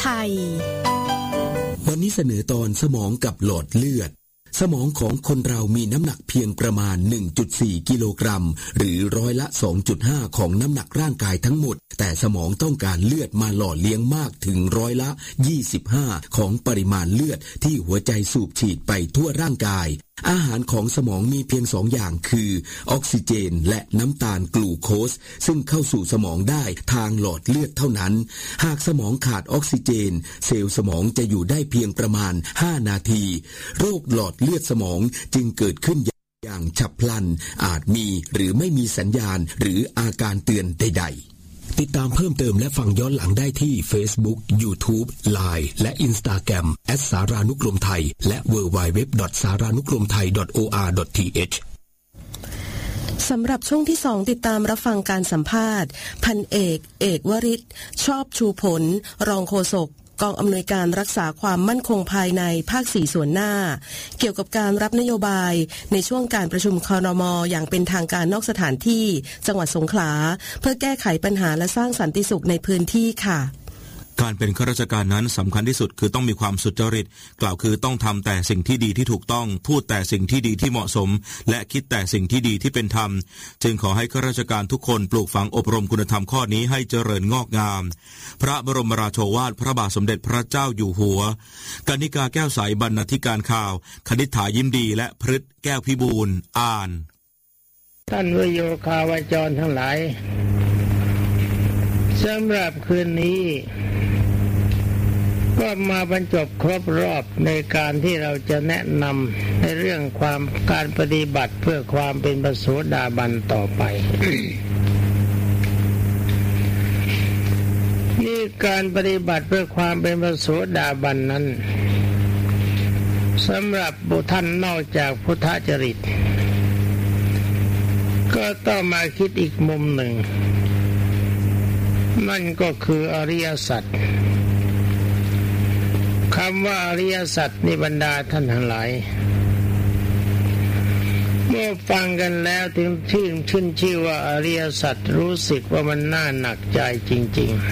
ไทยวันนี้เสนอตอนสมองกับหลอดเลือดสมองของคนเรามีน้ำหนักเพียงประมาณ 1.4 กิโลกรัมหรือร้อยละ 2.5 ของน้ำหนักร่างกายทั้งหมดแต่สมองต้องการเลือดมาหล่อเลี้ยงมากถึงร้อยละ 25 ของปริมาณเลือดที่หัวใจสูบฉีดไปทั่วร่างกายอาหารของสมองมีเพียง2 อย่างคือออกซิเจนและน้ำตาลกลูโคสซึ่งเข้าสู่สมองได้ทางหลอดเลือดเท่านั้นหากสมองขาดออกซิเจนเซลล์สมองจะอยู่ได้เพียงประมาณ5 นาทีโรคหลอดเลือดสมองจึงเกิดขึ้นอย่างฉับพลันอาจมีหรือไม่มีสัญญาณหรืออาการเตือนใดๆติดตามเพิ่มเติมและฟังย้อนหลังได้ที่ Facebook, YouTube, Line และ Instagram @saranukromthai และ www.saranukromthai.or.th สำหรับช่วงที่2ติดตามรับฟังการสัมภาษณ์พันเอกวริศชอบชูผลรองโฆษกกองอำนวยการรักษาความมั่นคงภายในภาค4ส่วนหน้าเกี่ยวกับการรับนโยบายในช่วงการประชุมครม.อย่างเป็นทางการนอกสถานที่จังหวัดสงขลาเพื่อแก้ไขปัญหาและสร้างสันติสุขในพื้นที่ค่ะการเป็นข้าราชการนั้นสำคัญที่สุดคือต้องมีความสุจริตกล่าวคือต้องทำแต่สิ่งที่ดีที่ถูกต้องพูดแต่สิ่งที่ดีที่เหมาะสมและคิดแต่สิ่งที่ดีที่เป็นธรรมจึงขอให้ข้าราชการทุกคนปลูกฝังอบรมคุณธรรมข้อนี้ให้เจริญงอกงามพระบรมราโชวาทพระบาทสมเด็จพระเจ้าอยู่หัวกนิกาแก้วใสบรรณาธิการข่าวคณิษฐายิ้มดีและพฤทธิ์แก้วพิบูลอ่านท่านวิโยคาวจรทั้งหลายสำหรับคืนนี้ก็มาบรรจบครบรอบในการที่เราจะแนะนำในเรื่องการปฏิบัติเพื่อความเป็นพระโสดาบันต่อไป นี่การปฏิบัติเพื่อความเป็นพระโสดาบันนั้นสำหรับบุคคลนอกจากพุทธจริตก็ต้องมาคิดอีกมุมหนึ่งนั่นก็คืออริยสัจคำว่าอริยสัจในบรรดาท่านทั้งหลายเมื่อฟังกันแล้วถึงชื่อว่าอริยสัจรู้สึกว่ามันน่าหนักใจจริง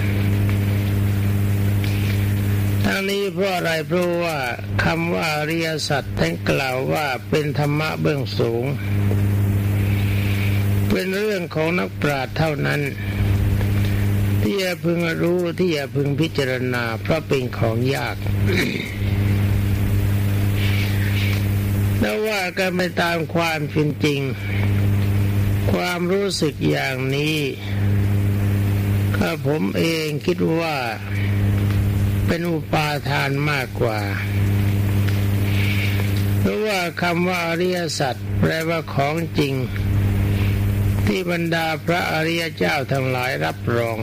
ๆทั้งนี้เพราะอะไรเพราะว่าคำว่าอริยสัจท่านกล่าวว่าเป็นธรรมะเบื้องสูงเป็นเรื่องของนักปราชญ์เท่านั้นที่จะพึงรู้ที่จะพึงพิจารณาเพราะเป็นของยาก แล้วว่ากันไปตามความเป็นจริงความรู้สึกอย่างนี้ข้าผมเองคิดว่าเป็นอุปาทานมากกว่าเพราะว่าคำว่าอริยสัจแปลว่าของจริงที่บรรดาพระอริยเจ้าทั้งหลายรับรอง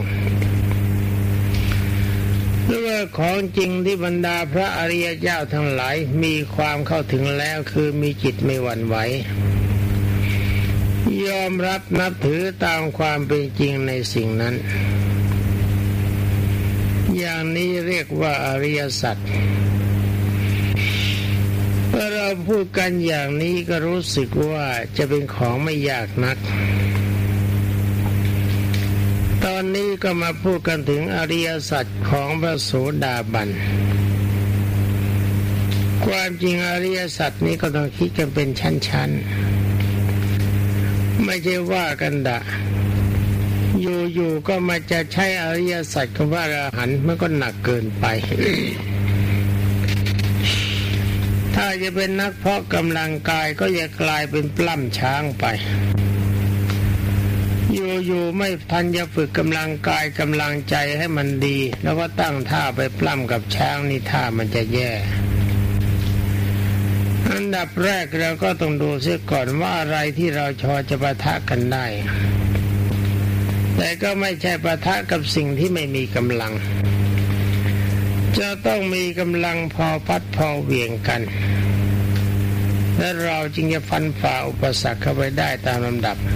หรือว่าของจริงที่บรรดาพระอริยเจ้าทั้งหลายมีความเข้าถึงแล้วคือมีจิตไม่หวั่นไหวยอมรับนับถือตามความเป็นจริงในสิ่งนั้นอย่างนี้เรียกว่าอริยสัจเมื่อเราพูดกันอย่างนี้ก็รู้สึกว่าจะเป็นของไม่ยากนักตอนนี้ก็มาพูดกันถึงอริยสัจของพระโสดาบันความจริงอริยสัจนี้ก็ต้องคิดกันเป็นชั้นๆไม่ใช่ว่ากันอยู่ๆก็มาจะใช้อริยสัจของพระอรหันต์มันก็หนักเกินไป ถ้าจะเป็นนักเพาะกำลังกายก็จะกลายเป็นปล้ำช้างไปอยู่ไม่ทันจะฝึกกำลังกายกำลังใจให้มันดีแล้วก็ตั้งท่าไปปล้ำกับช้างนี่ท่ามันจะแย่อันดับแรกเราก็ต้องดูเสียก่อนว่าอะไรที่เราจะปะทะกันได้แต่ก็ไม่ใช่ปะทะกับสิ่งที่ไม่มีกำลังจะต้องมีกำลังพอพัดพอเหวี่ยงกันและเราจึงจะฟันฝ่าอุปสรรคเข้าไปได้ตามลำดับ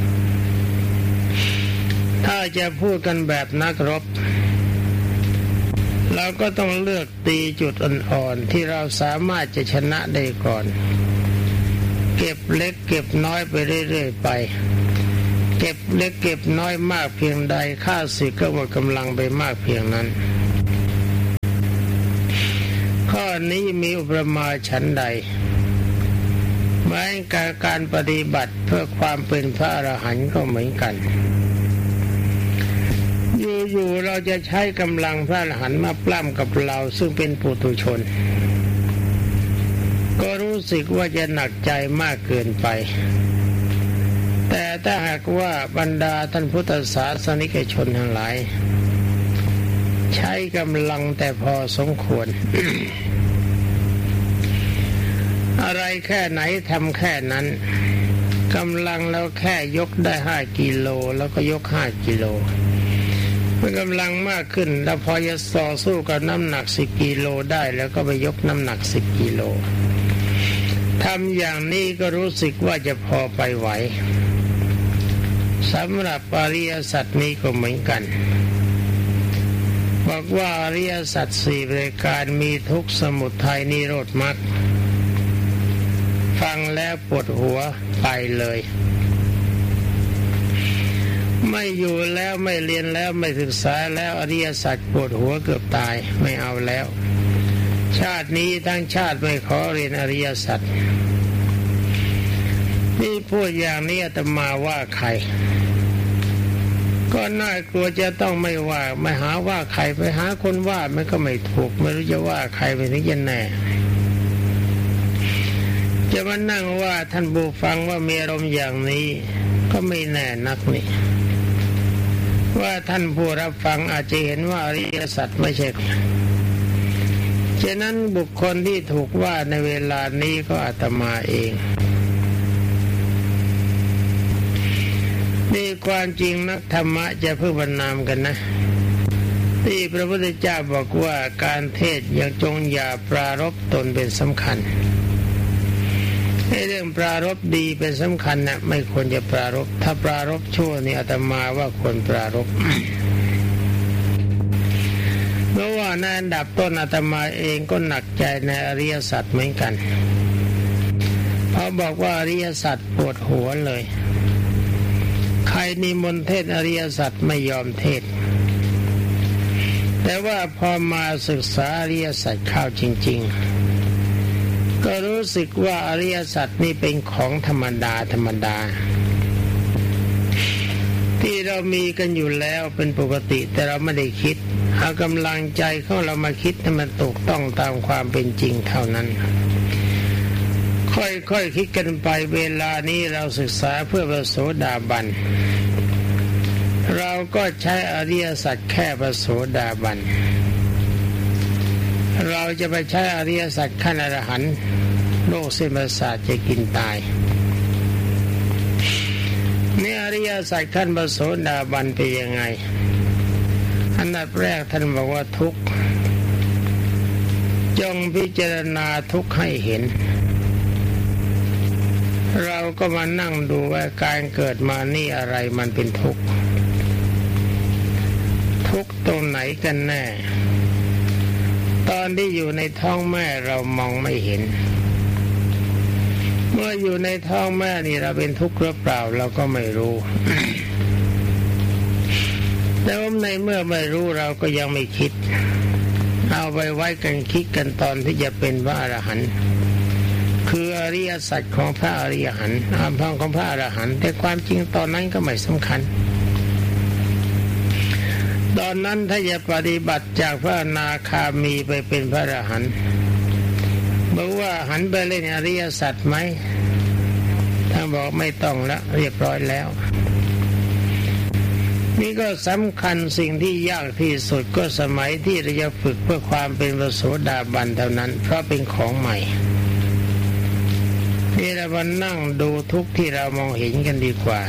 ถ้าจะพูดกันแบบนักรบเราก็ต้องเลือกตีจุดอ่อนๆที่เราสามารถจะชนะได้ก่อนเก็บเล็กเก็บน้อยไปเรื่อยๆไปเก็บเล็กเก็บน้อยมากเพียงใดข้าศึกก็หมดกำลังไปมากเพียงนั้นข้อนี้มีอุปมาฉันใดหมายการปฏิบัติเพื่อความเป็นพระอรหันต์ก็เหมือนกันอยู่ๆเราจะใช้กำลังพระอรหันต์มาปล้ำกับเราซึ่งเป็นปุถุชนก็รู้สึกว่าจะหนักใจมากเกินไปแต่ถ้าหากว่าบรรดาท่านพุทธศาสนิกชนทั้งหลายใช้กำลังแต่พอสมควร อะไรแค่ไหนทำแค่นั้นกำลังเราแค่ยกได้5 กิโลแล้วก็ยก5 กิโลเมื่อกำลังมากขึ้นแล้วพอจะต่อสู้กับน้ำหนัก10 กิโลได้แล้วก็ไปยกน้ำหนัก10 กิโลทำอย่างนี้ก็รู้สึกว่าจะพอไปไหวสำหรับอริยสัจนี้ก็เหมือนกันบอกว่าอริยสัจ4ประการมีทุกข์สมุทัยนิโรธมรรคฟังแล้วปวดหัวไปเลยไม่อยู่แล้วไม่เรียนแล้วไม่ศึกษาแล้วอริยสัจปวดหัวเกือบตายไม่เอาแล้วชาตินี้ทั้งชาติไม่ขอเรียนอริยสัจนี่พูดอย่างนี้อาตมาว่าใครก็น่ากลัวจะต้องไม่ว่าไม่หาว่าใครไปหาคนว่ามันก็ไม่ถูกไม่รู้จะว่าใครไปถึงจะแน่จะมานั่งว่าท่านผู้ฟังว่ามีอารมณ์อย่างนี้ก็ไม่แน่นักนี่ว่าท่านผู้รับฟังอาจจะเห็นว่าอริยสัจไม่ใช่ฉะนั้นบุคคลที่ถูกว่าในเวลานี้ก็อาตมาเองนี่ความจริงนักธรรมะจะเพื่อบรรณามกันนะที่พระพุทธเจ้าบอกว่าการเทศยังจงอย่าปรารภตนเป็นสำคัญให้เรื่องปรารภดีเป็นสำคัญนะไม่ควรจะปรารภถ้าปรารภชั่วนี่อาตมาว่าควรปรารภเพราะว่าในอันดับต้นอาตมาเองก็หนักใจในอริยสัจเหมือนกันเพราะบอกว่าอริยสัจปวดหัวเลยใครนิมนต์เทศอริยสัจไม่ยอมเทศแต่ว่าพอมาศึกษาอริยสัจเข้าจริงๆก็รู้สึกว่าอริยสัจนี่เป็นของธรรมดาที่เรามีกันอยู่แล้วเป็นปกติแต่เราไม่ได้คิดเอากำลังใจของเรามาคิดให้มันถูกต้องตามความเป็นจริงเท่านั้นค่อยคิดกันไปเวลานี้เราศึกษาเพื่อพระโสดาบันเราก็ใช้อริยสัจแค่พระโสดาบันเราจะไปใช้อริยสัจขั้นอรหันต์โลกเส้นประสาทจะกินตายนี่อริยสัจขั้นพระโสดาบันเป็นยังไงอันดับแรกท่านบอกว่าทุกข์จงพิจารณาทุกข์ให้เห็นเราก็มานั่งดูว่าการเกิดมานี่อะไรมันเป็นทุกข์ตรงไหนกันแน่ตอนที่อยู่ในท้องแม่เรามองไม่เห็นเมื่ออยู่ในท้องแม่นี่เราเป็นทุกข์หรือเปล่าเราก็ไม่รู้ แต่ว่าในเมื่อไม่รู้เราก็ยังไม่คิดเอาไปไว้กันคิดกันตอนที่จะเป็นพระอรหันต์คืออริยสัจของพระอริยหันต์อำพังของพระอรหันต์แต่ความจริงตอนนั้นก็ไม่สำคัญตอนนั้นถ้าจะปฏิบัติจากพระอนาคามีไปเป็นพระอรหันต์บอกว่าหันไปเล่นอริยสัจไหมท่านบอกไม่ต้องแล้วเรียบร้อยแล้วนี่ก็สำคัญสิ่งที่ยากที่สุดก็สมัยที่เราจะฝึกเพื่อความเป็นพระโสดาบันเท่านั้นเพราะเป็นของใหม่นี่เรามานั่งดูทุกที่เรามองเห็นกันดีกว่า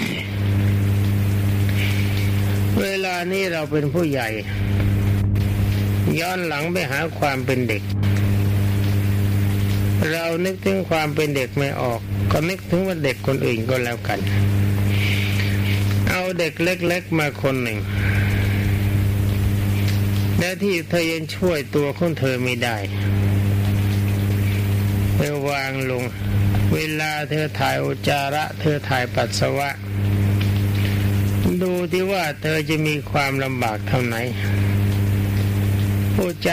เวลานี้เราเป็นผู้ใหญ่ย้อนหลังไปหาความเป็นเด็กเรานึกถึงความเป็นเด็กไม่ออกก็นึกถึงว่าเด็กคนอื่นก็แล้วกันเอาเด็กเล็กๆมาคนหนึ่งและที่เธอยังช่วยตัวของเธอไม่ได้เธอวางลงเวลาเธอถ่ายอุจจาระเธอถ่ายปัสสาวะดูที่ว่าเธอจะมีความลำบากเท่าไหน